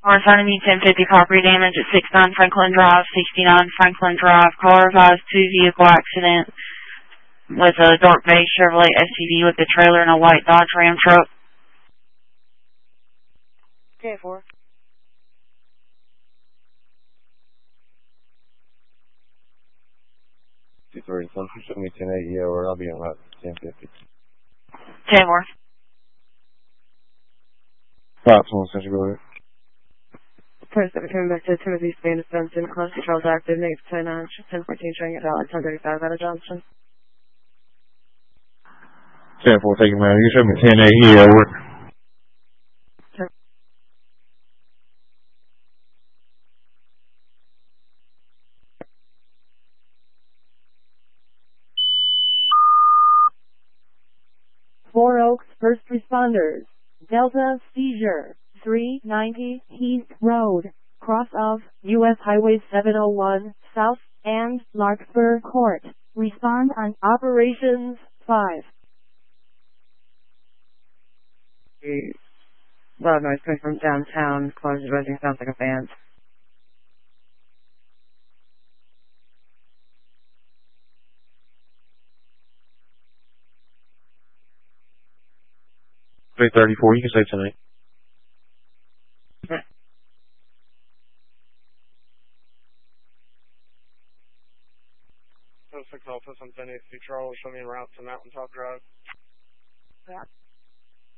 Corresponding me 1050 property damage at 69 Franklin Drive, 69 Franklin Drive. Car advised 2 vehicle accident with a dark beige Chevrolet SUV with a trailer and a white Dodge Ram truck. J4. Some show me 1080 or I'll be on about 1050. 10-4. 5-1 Central, go ahead. First, coming back to Timothy Spain, Benson, Close Charles Active, Nate 29, 1014, showing it out at 1035 out of Johnson. 10-4, taking man. You show me 1080 over. Four Oaks First Responders. Delta Seizure. 390 Heath Road. Cross of U.S. Highway 701 South and Larkspur Court. Respond on Operations 5. Loud noise coming from downtown. Close residing sounds like a band. $334, you can say tonight. Office on 1080 Charles, show me a route to Mountaintop Drive. Yeah.